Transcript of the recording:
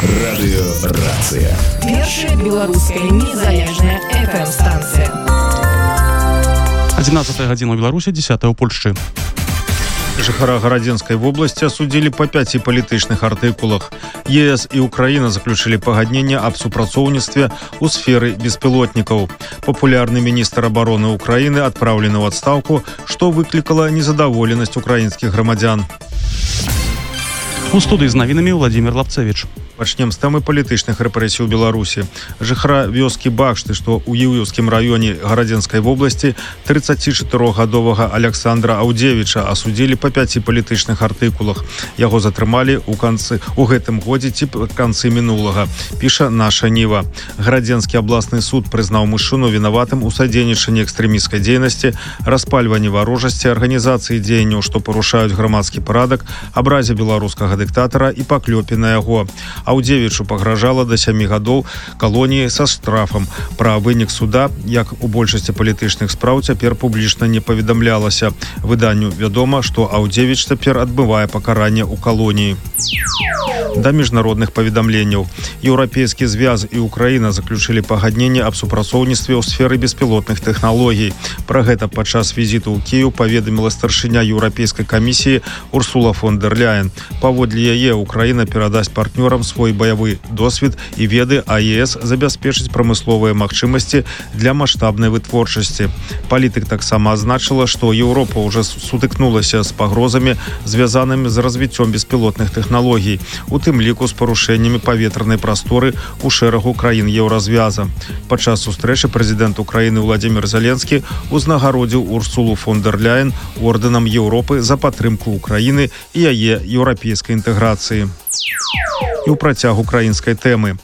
Радыёрацыя. Першая беларуская незалежная FM-станцыя. 11 гадзіна ў Беларусі, 10 у Польшчы. Жыхара Гарадзенскай вобласці асудзілі па 5 палітычных артыкулах. ЕС і Украіна заключылі пагадненне аб супрацоўніцтве ў сферы беспілотнікаў. Папулярны міністр абароны Украіны адпраўлены ў адстаўку, што выклікала незадаволенасць украінскіх грамадзян. У студыі з навінамі Владимир Лапцевич. Пачнем з тэмы палітычных рэпрэсій у Беларусі. Жыхара вёскі Бахшты, што ў Іўеўскім раёне Гарадзенскай вобласці, 34-гадовага Александра Аўдзевіча асудзілі па 5 палітычных артыкулах. Яго затрымалі у гэтым годзе ці канцы мінулага, піша наша Ніва. Гарадзенскі абласны суд прызнаў мужчыну вінаватым у садзейнічанні экстрэмісцкай дзейнасці, распальванні варожасці, арганізацыі дзеянняў, што парушаюць грамадскі парадак, абразе беларускага дыктатара і паклёпе на яго. Аўдзевічу пагражала да 7 гадоў калоніі са штрафам. Пра вынік суда, як у большасці палітычных спраў, цяпер публічна не паведамлялася. Выданню вядома, што Аўдзевіч цяпер адбывае пакаранне ў калоніі. Да міжнародных паведамленняў. Еўрапейскі звяз і Украіна заключылі пагадненне аб супрацоўніцтве ў сферы беспілотных тэхналогій. Пра гэта падчас візіту ў Кіеў паведаміла старшыня Еўрапейскай камісіі Урсула фон дер Ляйен. Паводле яе Украіна перадасць партнёрам свой баявы досвед і веды, а ЕС забяспечыць прамысловыя магчымасці для маштабнай вытворчасці. Палітык таксама азначыла, што Еўропа ўжо сутыкнулася з пагрозамі, звязанымі з развіццём беспілотных тэхналогій, у тым ліку з парушэннямі паветранай прасторы ў шэрагу краін Еўразвяза. Падчас сустрэчы прэзідэнт Украіны Владимир Зеленскі узнагародзіў Урсулу фон дер Ляйен ордэнам Еўропы за падтрымку Украіны і яе еўрапейскай інтэграцыі. І ў працяг украінскай тэмы.